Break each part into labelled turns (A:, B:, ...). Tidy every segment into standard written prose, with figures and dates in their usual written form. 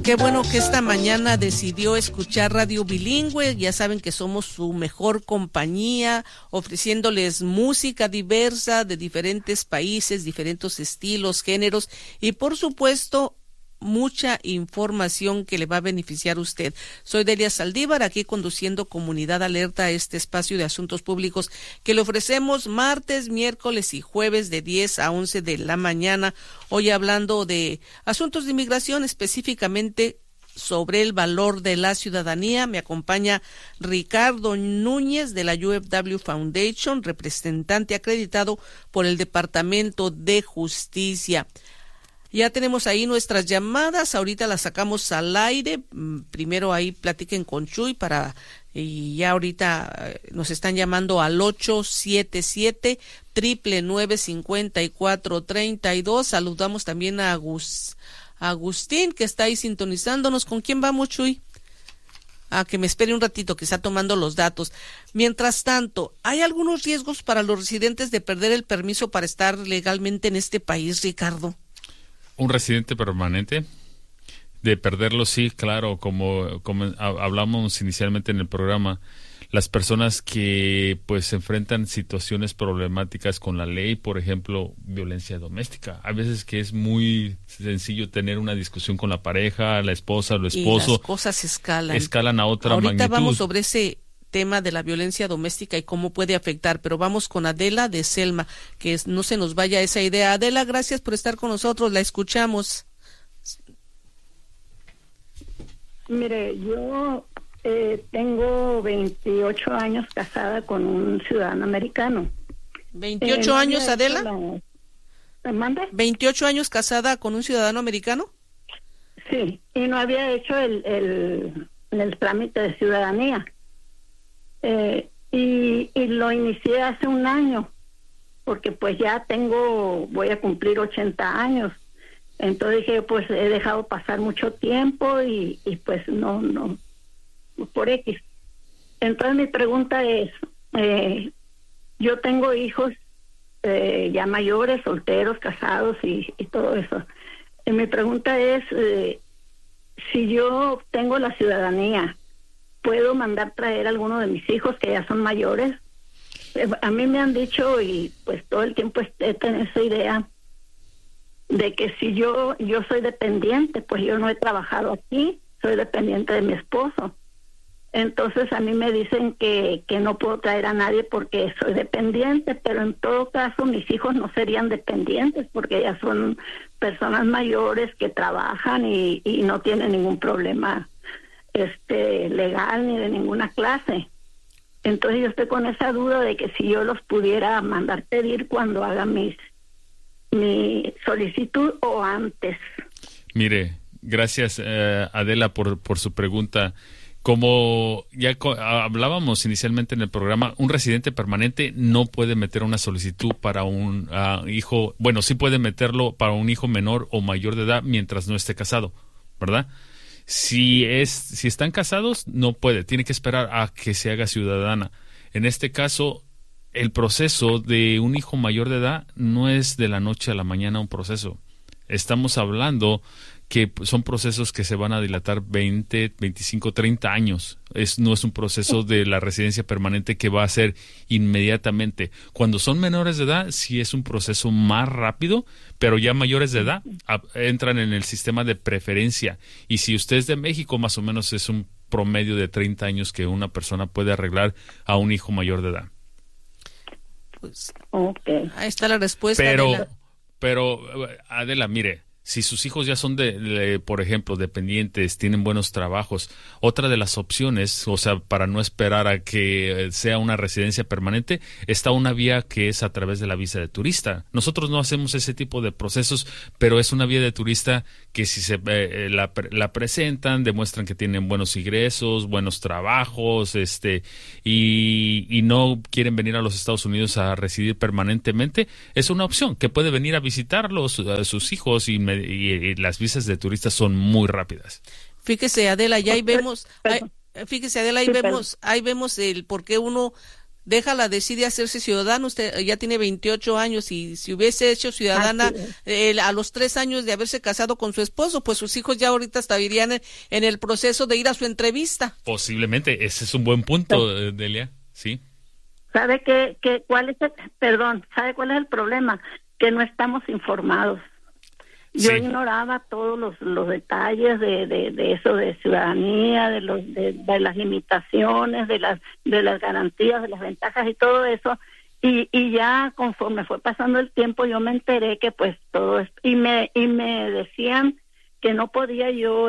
A: Qué bueno que esta mañana decidió escuchar Radio Bilingüe. Ya saben que somos su mejor compañía, ofreciéndoles música diversa de diferentes países, diferentes estilos, géneros y por supuesto mucha información que le va a beneficiar a usted. Soy Delia Saldívar, aquí conduciendo Comunidad Alerta, a este espacio de asuntos públicos que le ofrecemos martes, miércoles y jueves de 10 a 11 de la mañana. Hoy hablando de asuntos de inmigración, específicamente sobre el valor de la ciudadanía. Me acompaña Ricardo Núñez de la UFW Foundation, representante acreditado por el Departamento de Justicia. Ya tenemos ahí nuestras llamadas, ahorita las sacamos al aire. Primero ahí platiquen con Chuy y ya ahorita nos están llamando al 877-999-5432. Saludamos también a Agustín, que está ahí sintonizándonos. ¿Con quién vamos, Chuy? Que me espere un ratito, que está tomando los datos. Mientras tanto, ¿hay algunos riesgos para los residentes de perder el permiso para estar legalmente en este país, Ricardo?
B: Un residente permanente, de perderlo, sí, claro, como hablamos inicialmente en el programa, las personas que pues enfrentan situaciones problemáticas con la ley, por ejemplo, violencia doméstica. A veces que es muy sencillo tener una discusión con la pareja, la esposa, el esposo.
A: Y las cosas escalan
B: a otra magnitud.
A: Ahorita vamos sobre ese tema de la violencia doméstica y cómo puede afectar, pero vamos con Adela de Selma, que no se nos vaya esa idea. Adela, gracias por estar con nosotros, la escuchamos.
C: Mire, yo tengo 28 años casada con un ciudadano americano.
A: ¿28 años, Adela?
C: ¿Me manda?
A: ¿28 años casada con un ciudadano americano?
C: Sí, y no había hecho el trámite de ciudadanía. Y lo inicié hace un año, porque pues ya voy a cumplir 80 años. Entonces dije, pues he dejado pasar mucho tiempo y pues no, por X. Entonces mi pregunta es, yo tengo hijos ya mayores, solteros, casados y todo eso. Y mi pregunta es, si yo tengo la ciudadanía, ¿puedo mandar traer a alguno de mis hijos que ya son mayores? A mí me han dicho, y pues todo el tiempo he tenido esa idea, de que si yo soy dependiente, pues yo no he trabajado aquí, soy dependiente de mi esposo. Entonces a mí me dicen que no puedo traer a nadie porque soy dependiente, pero en todo caso mis hijos no serían dependientes porque ya son personas mayores que trabajan y no tienen ningún problema legal ni de ninguna clase. Entonces yo estoy con esa duda de que si yo los pudiera mandar pedir cuando haga mi solicitud o antes.
B: Mire, gracias Adela por su pregunta. Como ya hablábamos inicialmente en el programa, un residente permanente no puede meter una solicitud para un hijo, bueno, sí puede meterlo para un hijo menor o mayor de edad mientras no esté casado, ¿verdad? Si están casados, no puede, tiene que esperar a que se haga ciudadana. En este caso, el proceso de un hijo mayor de edad no es de la noche a la mañana un proceso. Estamos hablando que son procesos que se van a dilatar 20, 25, 30 años. No es un proceso de la residencia permanente que va a ser inmediatamente. Cuando son menores de edad, sí es un proceso más rápido, pero ya mayores de edad entran en el sistema de preferencia. Y si usted es de México, más o menos es un promedio de 30 años que una persona puede arreglar a un hijo mayor de edad.
A: Pues,
C: okay.
A: Ahí está la respuesta.
B: Pero Adela, mire, si sus hijos ya son por ejemplo, dependientes, tienen buenos trabajos, otra de las opciones, o sea, para no esperar a que sea una residencia permanente, está una vía que es a través de la visa de turista. Nosotros no hacemos ese tipo de procesos, pero es una vía de turista que si la presentan, demuestran que tienen buenos ingresos, buenos trabajos, y no quieren venir a los Estados Unidos a residir permanentemente, es una opción que puede venir a visitarlos a sus hijos y las visas de turistas son muy rápidas.
A: Fíjese, Adela, ya ahí vemos, ahí vemos el por qué uno Déjala, decide hacerse ciudadana. Usted ya tiene 28 años y si hubiese hecho ciudadana a los 3 años de haberse casado con su esposo, pues sus hijos ya ahorita estarían en el proceso de ir a su entrevista.
B: Posiblemente, ese es un buen punto, Delia, sí.
C: ¿Sabe cuál es ¿sabe cuál es el problema? Que no estamos informados. Yo ignoraba todos los detalles de eso, de ciudadanía, de las limitaciones, de las garantías, de las ventajas y todo eso. Y ya conforme fue pasando el tiempo, yo me enteré que pues todo esto, y me decían que no podía yo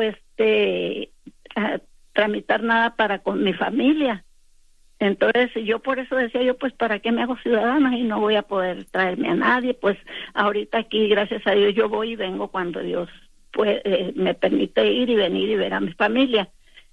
C: tramitar nada para con mi familia. Entonces yo por eso decía yo, pues ¿para qué me hago ciudadana y no voy a poder traerme a nadie? Pues ahorita aquí, gracias a Dios, yo voy y vengo cuando Dios me permite ir y venir y ver a mi familia.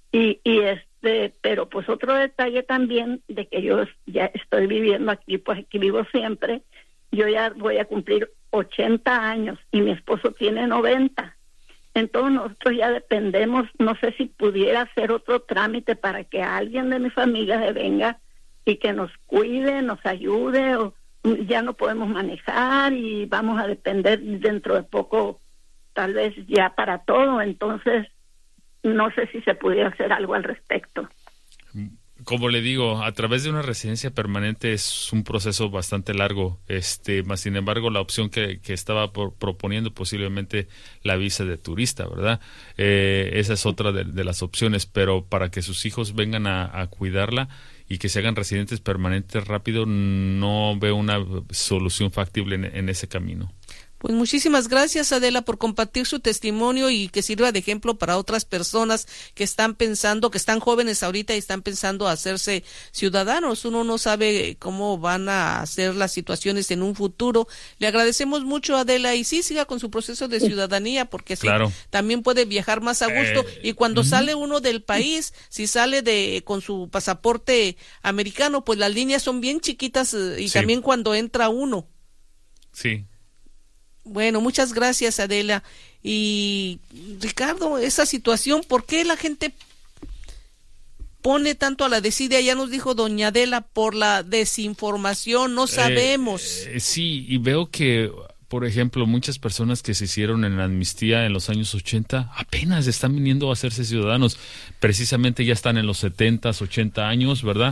C: Pero pues otro detalle también de que yo ya estoy viviendo aquí, pues aquí vivo siempre. Yo ya voy a cumplir 80 años y mi esposo tiene 90. Entonces nosotros ya dependemos, no sé si pudiera hacer otro trámite para que alguien de mi familia se venga y que nos cuide, nos ayude, o ya no podemos manejar y vamos a depender dentro de poco, tal vez ya para todo. Entonces no sé si se pudiera hacer algo al respecto.
B: Como le digo, a través de una residencia permanente es un proceso bastante largo, más sin embargo la opción que estaba proponiendo posiblemente la visa de turista, ¿verdad? Esa es otra de las opciones, pero para que sus hijos vengan a cuidarla y que se hagan residentes permanentes rápido, no veo una solución factible en ese camino.
A: Pues muchísimas gracias, Adela, por compartir su testimonio y que sirva de ejemplo para otras personas que están pensando, que están jóvenes ahorita y están pensando hacerse ciudadanos. Uno no sabe cómo van a ser las situaciones en un futuro. Le agradecemos mucho, Adela, y sí, siga con su proceso de ciudadanía, porque
B: claro,
A: también puede viajar más a gusto. Y cuando sale uno del país, si sale con su pasaporte americano, pues las líneas son bien chiquitas y también cuando entra uno.
B: Sí.
A: Bueno, muchas gracias, Adela. Y Ricardo, esa situación, ¿por qué la gente pone tanto a la desidia? Ya nos dijo doña Adela, por la desinformación, no sabemos.
B: Sí, y veo que, por ejemplo, muchas personas que se hicieron en la amnistía en los años 80 apenas están viniendo a hacerse ciudadanos. Precisamente ya están en los 70, 80 años, ¿verdad?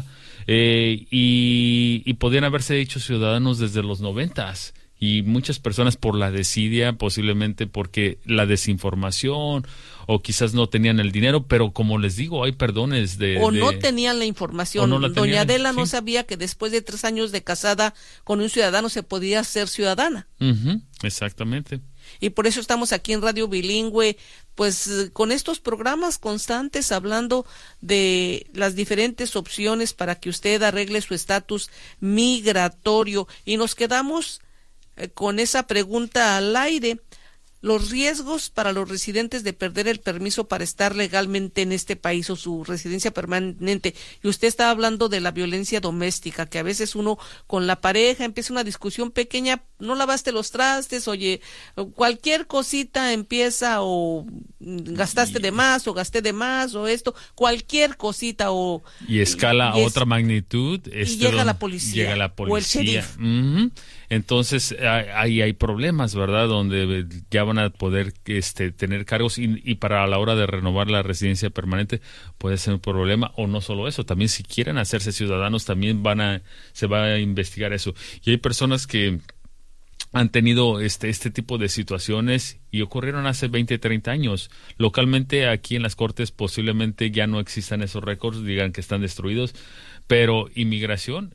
B: Y podrían haberse hecho ciudadanos desde los 90. Y muchas personas por la desidia, posiblemente porque la desinformación o quizás no tenían el dinero, pero como les digo, hay perdones
A: no tenían la información. Doña Adela no sabía que después de 3 años de casada con un ciudadano se podía ser ciudadana.
B: Exactamente.
A: Y por eso estamos aquí en Radio Bilingüe, pues con estos programas constantes hablando de las diferentes opciones para que usted arregle su estatus migratorio. Y nos quedamos con esa pregunta al aire: los riesgos para los residentes de perder el permiso para estar legalmente en este país o su residencia permanente. Y usted estaba hablando de la violencia doméstica, que a veces uno con la pareja empieza una discusión pequeña, no lavaste los trastes, oye, cualquier cosita empieza, o gastaste de más o gasté de más o esto, cualquier cosita
B: y escala a otra magnitud,
A: y llega la policía o el sheriff.
B: Entonces ahí hay problemas, ¿verdad? Donde ya van a poder tener cargos y para la hora de renovar la residencia permanente puede ser un problema. O no solo eso, también si quieren hacerse ciudadanos también se va a investigar eso. Y hay personas que han tenido este tipo de situaciones y ocurrieron hace 20, 30 años. Localmente aquí en las cortes posiblemente ya no existan esos récords, digan que están destruidos, pero inmigración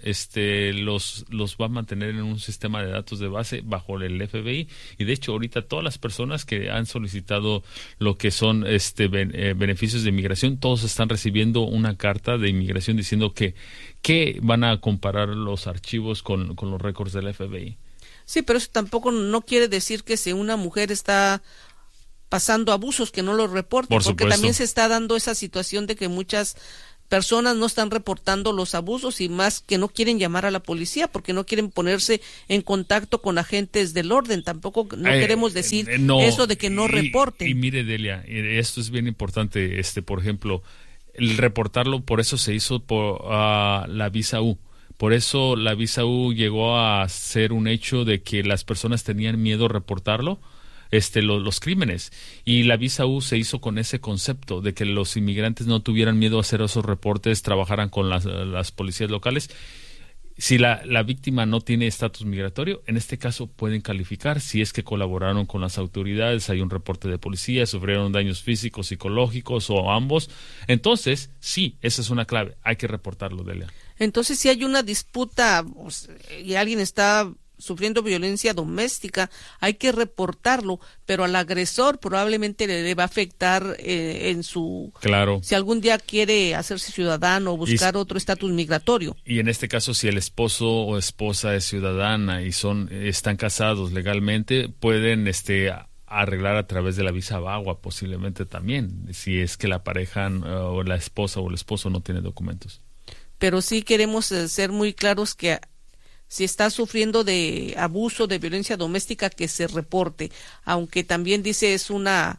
B: los va a mantener en un sistema de datos de base bajo el FBI. Y de hecho ahorita todas las personas que han solicitado lo que son beneficios de inmigración, todos están recibiendo una carta de inmigración diciendo que van a comparar los archivos con los récords del FBI.
A: Sí, pero eso tampoco no quiere decir que si una mujer está pasando abusos que no lo reporte, porque también se está dando esa situación de que muchas personas no están reportando los abusos y más que no quieren llamar a la policía porque no quieren ponerse en contacto con agentes del orden. Tampoco queremos decir eso de que no reporten.
B: Y mire, Delia, esto es bien importante, por ejemplo, el reportarlo, por eso se hizo por la visa U, Por eso la visa U llegó a ser un hecho de que las personas tenían miedo a reportarlo, los crímenes. Y la visa U se hizo con ese concepto de que los inmigrantes no tuvieran miedo a hacer esos reportes, trabajaran con las policías locales. Si la víctima no tiene estatus migratorio, en este caso pueden calificar si es que colaboraron con las autoridades, hay un reporte de policía, sufrieron daños físicos, psicológicos o ambos. Entonces, sí, esa es una clave, hay que reportarlo, Delia.
A: Entonces, si hay una disputa y alguien está sufriendo violencia doméstica, hay que reportarlo, pero al agresor probablemente le va a afectar en su...
B: Claro.
A: Si algún día quiere hacerse ciudadano o buscar otro estatus migratorio.
B: Y en este caso, si el esposo o esposa es ciudadana y están casados legalmente, pueden arreglar a través de la visa VAWA posiblemente también, si es que la pareja o la esposa o el esposo no tiene documentos.
A: Pero sí queremos ser muy claros que si está sufriendo de abuso, de violencia doméstica, que se reporte, aunque también dice es una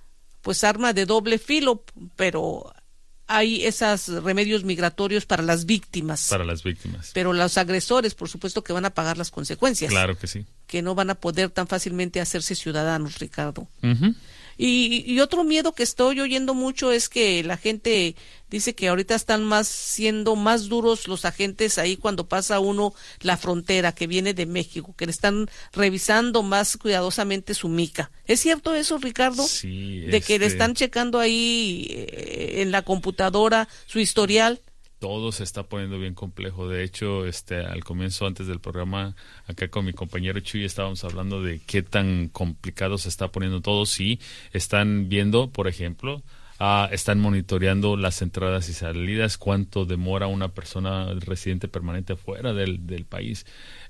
A: arma de doble filo, pero hay esos remedios migratorios para las víctimas.
B: Para las víctimas.
A: Pero los agresores, por supuesto que van a pagar las consecuencias.
B: Claro que sí.
A: Que no van a poder tan fácilmente hacerse ciudadanos, Ricardo.
B: Uh-huh.
A: Y otro miedo que estoy oyendo mucho es que la gente dice que ahorita están siendo más duros los agentes ahí cuando pasa uno la frontera que viene de México, que le están revisando más cuidadosamente su mica. ¿Es cierto eso, Ricardo?
B: Sí.
A: De que le están checando ahí en la computadora su historial.
B: Todo se está poniendo bien complejo. De hecho, al comienzo, antes del programa, acá con mi compañero Chuy estábamos hablando de qué tan complicado se está poniendo todo. Sí, están viendo, por ejemplo, están monitoreando las entradas y salidas, cuánto demora una persona residente permanente fuera del país.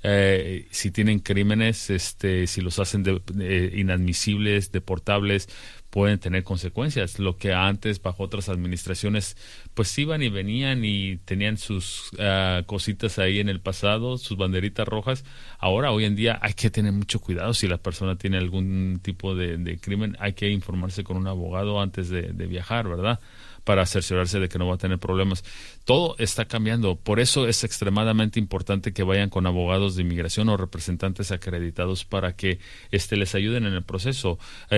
B: Si tienen crímenes, si los hacen inadmisibles, deportables, pueden tener consecuencias. Lo que antes, bajo otras administraciones, pues iban y venían y tenían sus cositas ahí en el pasado, sus banderitas rojas. Ahora, hoy en día, hay que tener mucho cuidado. Si la persona tiene algún tipo de crimen, hay que informarse con un abogado antes de viajar, ¿verdad?, para cerciorarse de que no va a tener problemas. Todo está cambiando. Por eso es extremadamente importante que vayan con abogados de inmigración o representantes acreditados para que les ayuden en el proceso,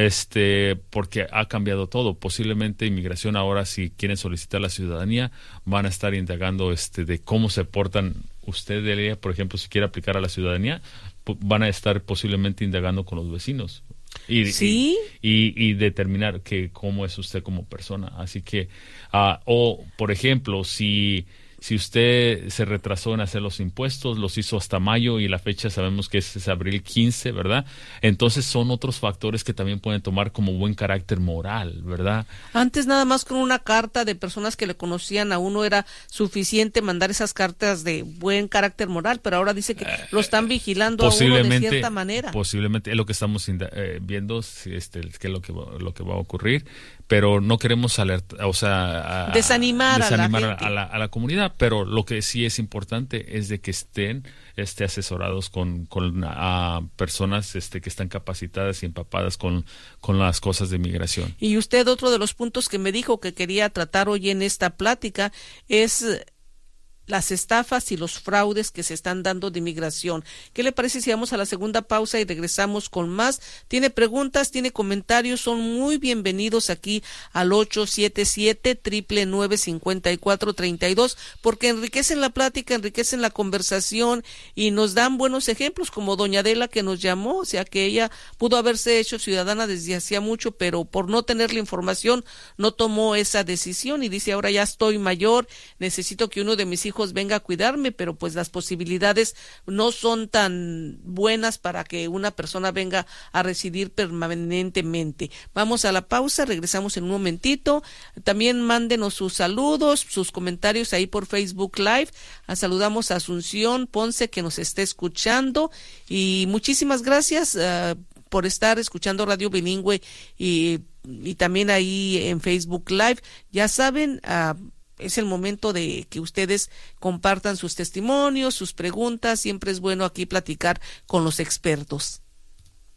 B: porque ha cambiado todo. Posiblemente inmigración ahora, si quieren solicitar la ciudadanía, van a estar indagando de cómo se portan. Usted, Delia, por ejemplo, si quiere aplicar a la ciudadanía, van a estar posiblemente indagando con los vecinos.
A: ¿Sí?
B: Y determinar cómo es usted como persona. Así que, o por ejemplo, si usted se retrasó en hacer los impuestos, los hizo hasta mayo y la fecha sabemos que es abril 15, ¿verdad? Entonces son otros factores que también pueden tomar como buen carácter moral, ¿verdad?
A: Antes nada más con una carta de personas que le conocían a uno era suficiente mandar esas cartas de buen carácter moral, pero ahora dice que lo están vigilando a uno de cierta manera.
B: Posiblemente es lo que estamos viendo, qué es lo que va a ocurrir, pero no queremos desanimar a la comunidad. Pero lo que sí es importante es de que estén asesorados con personas que están capacitadas y empapadas con las cosas de migración.
A: Y usted, otro de los puntos que me dijo que quería tratar hoy en esta plática es las estafas y los fraudes que se están dando de inmigración. ¿Qué le parece si vamos a la segunda pausa y regresamos con más? Tiene preguntas, tiene comentarios, son muy bienvenidos aquí al 877-999-5432, porque enriquecen la plática, enriquecen la conversación y nos dan buenos ejemplos, como doña Adela, que nos llamó, o sea que ella pudo haberse hecho ciudadana desde hacía mucho, pero por no tener la información no tomó esa decisión y dice: ahora ya estoy mayor, necesito que uno de mis hijos venga a cuidarme, pero pues las posibilidades no son tan buenas para que una persona venga a residir permanentemente. Vamos a la pausa, regresamos en un momentito. También mándenos sus saludos, sus comentarios ahí por Facebook Live. Saludamos a Asunción Ponce, que nos está escuchando, y muchísimas gracias por estar escuchando Radio Bilingüe y también ahí en Facebook Live. Ya saben, es el momento de que ustedes compartan sus testimonios, sus preguntas. Siempre es bueno aquí platicar con los expertos.